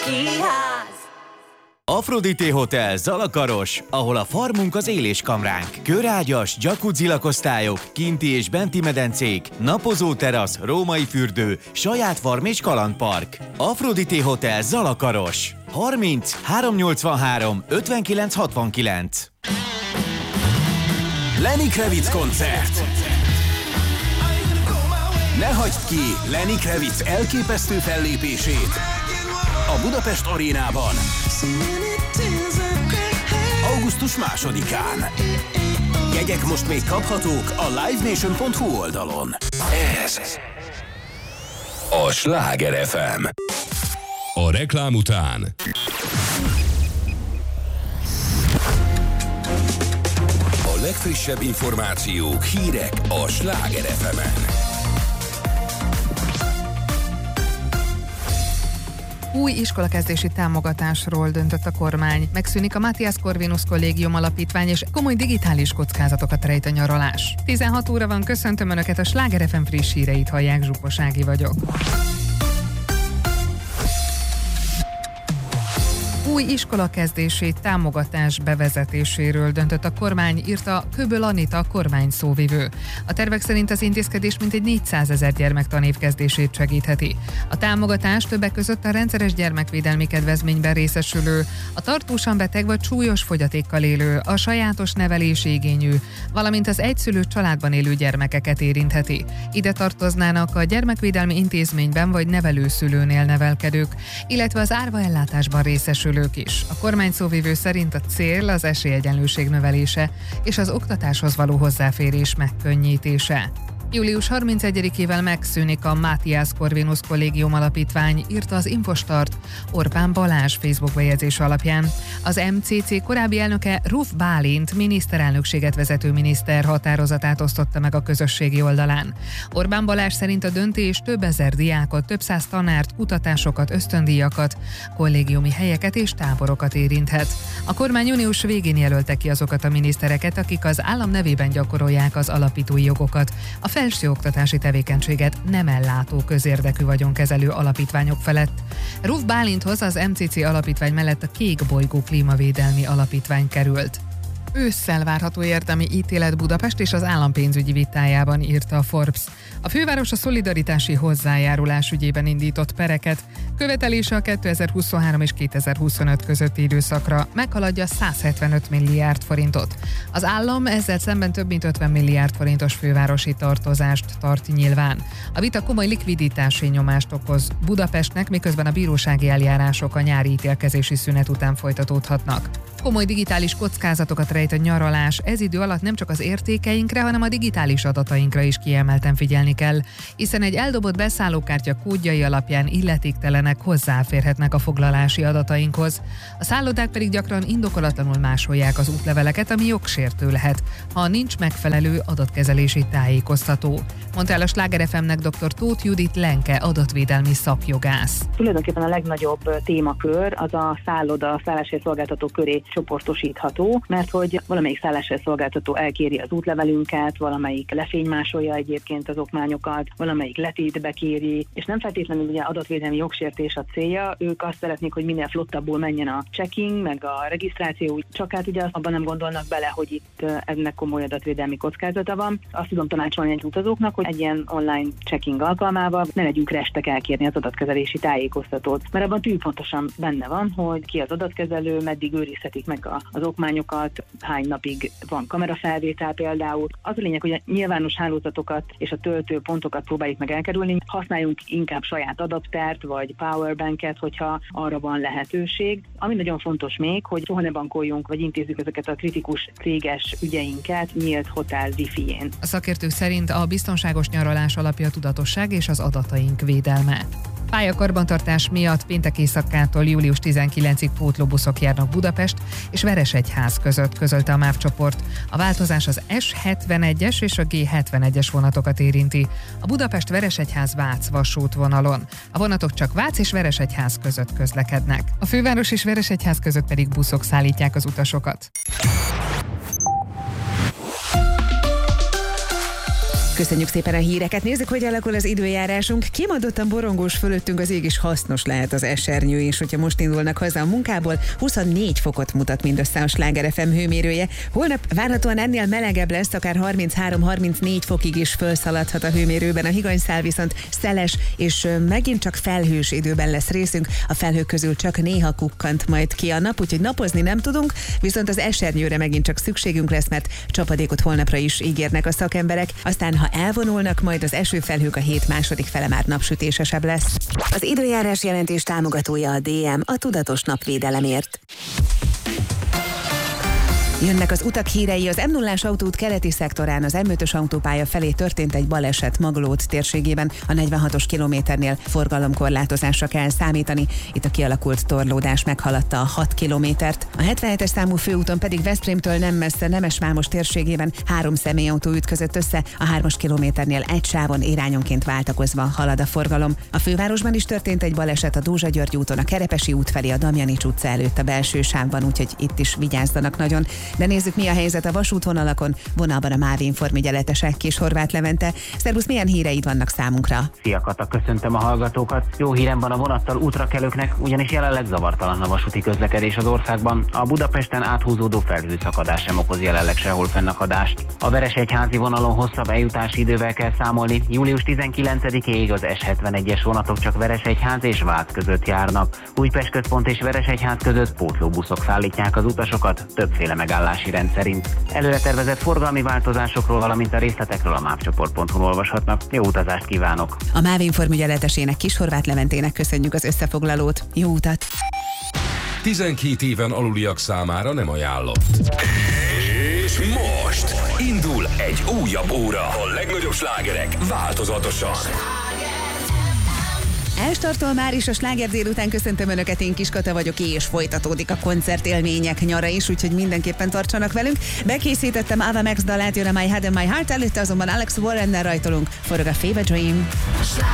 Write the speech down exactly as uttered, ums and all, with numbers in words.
Színház. Aphrodite Hotel Zalakaros, ahol a farmunk az éléskamránk. Körágyas, jacuzzi lakosztályok, kinti és benti medencék, napozó terasz, római fürdő, saját farm és kalandpark. Aphrodite Hotel Zalakaros. harminc háromszáznyolcvanhárom ötvenkilenc hatvankilenc. Lenny Kravitz koncert. Ne hagyd ki Lenny Kravitz elképesztő fellépését a Budapest Arénában augusztus másodikán. Jegyek most még kaphatók a live nation pont hu oldalon. Ez a Sláger ef em. A reklám után a legfrissebb információk, hírek a Sláger ef emen. Új iskolakezdési támogatásról döntött a kormány. Megszűnik a Matthias Corvinus Kollégium Alapítvány, és komoly digitális kockázatokat rejt a nyaralás. tizenhat óra van, köszöntöm Önöket, a Sláger ef em friss híreit hallják, Zsupos Ági vagyok. Új iskolakezdési támogatás bevezetéséről döntött a kormány, írta Köböl Anita, kormány szóvivő. A tervek szerint az intézkedés mintegy négyszázezer gyermek tanévkezdését segítheti. A támogatás többek között a rendszeres gyermekvédelmi kedvezményben részesülő, a tartósan beteg vagy súlyos fogyatékkal élő, a sajátos nevelési igényű, valamint az egyszülős családban élő gyermekeket érintheti. Ide tartoznának a gyermekvédelmi intézményben vagy nevelőszülőnél nevelkedők, illetve az árvaellátásban részesülő is. A kormány szóvivő szerint a cél az esélyegyenlőség növelése és az oktatáshoz való hozzáférés megkönnyítése. július harmincegyedikével megszűnik a Matthias Corvinus Kollégium Alapítvány, írta az Infostart Orbán Balázs Facebook bejegyzése alapján. Az em cé cé korábbi elnöke Ruf Bálint miniszterelnökséget vezető miniszter határozatát osztotta meg a közösségi oldalán. Orbán Balázs szerint a döntés több ezer diákot, több száz tanárt, kutatásokat, ösztöndíjakat, kollégiumi helyeket és táborokat érinthet. A kormány június végén jelölte ki azokat a minisztereket, akik az állam nevében gyakorolják az alapítói jogokat, a felsőoktatási tevékenységet nem ellátó közérdekű vagyonkezelő alapítványok felett. Ruf Bálinthoz az em cé cé alapítvány mellett a Kék Bolygó Klímavédelmi Alapítvány került. Ősszel várható érdemi ítélet Budapest és az állam pénzügyi vitájában, írta a Forbes. A főváros a szolidaritási hozzájárulás ügyében indított pereket, követelése a kétezer-huszonhárom és kétezer-huszonöt közötti időszakra meghaladja száz hetvenöt milliárd forintot. Az állam ezzel szemben több mint ötven milliárd forintos fővárosi tartozást tart nyilván. A vita komoly likviditási nyomást okoz Budapestnek, miközben a bírósági eljárások a nyári ítélkezési szünet után folytatódhatnak. Komoly digitális kockázatokat rejt a nyaralás, ez idő alatt nem csak az értékeinkre, hanem a digitális adatainkra is kiemelten figyelni kell, hiszen egy eldobott beszállókártya kódjai alapján illetéktelenek hozzáférhetnek a foglalási adatainkhoz. A szállodák pedig gyakran indokolatlanul másolják az útleveleket, ami jogsértő lehet, ha nincs megfelelő adatkezelési tájékoztató. Mondta el a Sláger ef emnek dr. Tóth Judit Lenke adatvédelmi szakjogász. Tulajdonképpen a legnagyobb témakör az a szálloda szálláshelyszolgáltató köré csoportosítható, mert hogy valamelyik szálláshelyszolgáltató elkéri az útlevelünket, valamelyik lefénymásolja egyébként az okmányokat, valamelyik letétbe kéri, és nem feltétlenül ugye adatvédelmi jogsértés a célja, ők azt szeretnék, hogy minél flottabbul menjen a checking, meg a regisztráció, csak hát ugye abban nem gondolnak bele, hogy itt ennek komoly adatvédelmi kockázata van. Azt tudom tanácsolni egy utazóknak, hogy egy ilyen online checking alkalmával ne legyünk restek elkérni az adatkezelési tájékoztatót, mert abban tűpontosan benne van, hogy ki az adatkezelő, meddig őrizhetik meg az okmányokat, hány napig van kamerafelvétel például. Az a lényeg, hogy a nyilvános hálózatokat és a töltőpontokat próbáljuk meg elkerülni, használjunk inkább saját adaptert vagy powerbanket, hogyha arra van lehetőség. Ami nagyon fontos még, hogy soha ne bankoljunk, vagy intézzük ezeket a kritikus céges ügyeinket nyílt hotel wifi-jén. A szakértők szerint a biztonságos nyaralás alapja a tudatosság és az adataink védelme. Pályakarbantartás miatt péntek éjszakától július tizenkilencedikéig pótlóbuszok járnak Budapest és Veresegyház között, közölte a MÁV csoport. A változás az es hetvenegyes és a gé hetvenegyes vonatokat érinti. A Budapest-Veresegyház-Vác vasútvonalon. A vonatok csak Vác és Veresegyház között közlekednek. A főváros és Veresegyház között pedig buszok szállítják az utasokat. Köszönjük szépen a híreket. Nézzük, hogy alakul az időjárásunk. Kimondottan borongós fölöttünk az ég, is hasznos lehet az esernyő is, hogyha most indulnak haza a munkából. huszonnégy fokot mutat mindössze a Sláger ef em hőmérője. Holnap várhatóan ennél melegebb lesz, akár harminchárom-harmincnégy fokig is fölszaladhat a hőmérőben. A higanyszál viszont szeles, és megint csak felhős időben lesz részünk. A felhők közül csak néha kukkant majd ki a nap, úgyhogy napozni nem tudunk, viszont az esernyőre megint csak szükségünk lesz, mert csapadékot holnapra is ígérnek a szakemberek. Aztán, ha elvonulnak majd az esőfelhők, a hét második fele már napsütésesebb lesz. Az időjárás jelentés támogatója a dé em, a tudatos napvédelemért. Jönnek az utak hírei. Az em nullás autóút keleti szektorán az em ötös autópálya felé történt egy baleset Maglód térségében. A negyvenhatos kilométernél forgalomkorlátozásra kell számítani. Itt a kialakult torlódás meghaladta a hat kilométert. A hetvenhetes számú főúton pedig Veszprémtől nem messze Nemesvámos térségében három személyautó ütközött össze. A hármas kilométernél egy sávon irányonként váltakozva halad a forgalom. A fővárosban is történt egy baleset a Dózsa-György úton, a Kerepesi út felé a Damjanics utca előtt a belső sávban, úgyhogy itt is vigyázzanak nagyon. De nézzük, mi a helyzet a vasútvonalakon. Vonalban a MÁV Inform ügyeletese, Kis Horváth Levente. Szervusz, milyen híreid vannak számunkra? Szia Kata, köszöntöm a hallgatókat. Jó hírem van a vonattal útrakelőknek, ugyanis jelenleg zavartalan a vasúti közlekedés az országban. A Budapesten áthúzódó felhőszakadás sem okoz jelenleg sehol fennakadást. A Veresegyházi vonalon hosszabb eljutási idővel kell számolni. július tizenkilencedikéig az es hetvenegyes vonatok csak Veresegyház és Vác között járnak. Újpest központ és Veresegyház között pótlóbuszok szállítják az utasokat, többféle megállási rend szerint. Előre tervezett forgalmi változásokról, valamint a részletekről a mávcsoport pont hu-n olvashatnak. Jó utazást kívánok! A MÁV Inform ügyeletesének, Kis Horváth Leventének köszönjük az összefoglalót. Jó utat! tizenkét éven aluliak számára nem ajánlott. És most indul egy újabb óra. A legnagyobb slágerek változatosan. Elstartol már is a Sláger délután. Köszöntöm Önöket, én Kis Kata vagyok, és folytatódik a koncertélmények nyara is, úgyhogy mindenképpen tartsanak velünk. Bekészítettem Ava Max dalát, jön a My Head and My Heart, előtte azonban Alex Warrennel rajtolunk, forog a Fever Dream.